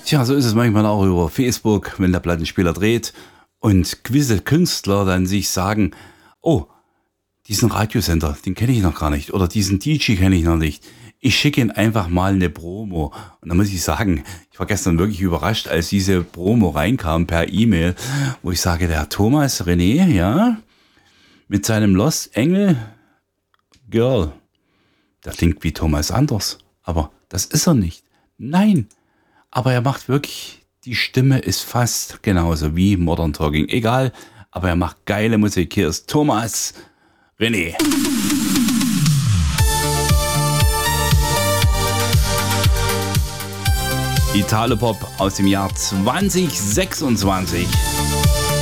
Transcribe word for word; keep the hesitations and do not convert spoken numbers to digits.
Tja, so ist es manchmal auch über Facebook, wenn der Plattenspieler dreht und gewisse Künstler dann sich sagen, oh, diesen Radiosender, den kenne ich noch gar nicht oder diesen D J kenne ich noch nicht. Ich schicke ihm einfach mal eine Promo. Und dann muss ich sagen, ich war gestern wirklich überrascht, als diese Promo reinkam per E-Mail, wo ich sage, der Thomas René, ja, mit seinem Lost Engel Girl, der klingt wie Thomas Anders, aber das ist er nicht. Nein, aber er macht wirklich, die Stimme ist fast genauso wie Modern Talking. Egal, aber er macht geile Musik. Hier ist Thomas René. Italopop aus dem Jahr zwanzig sechsundzwanzig.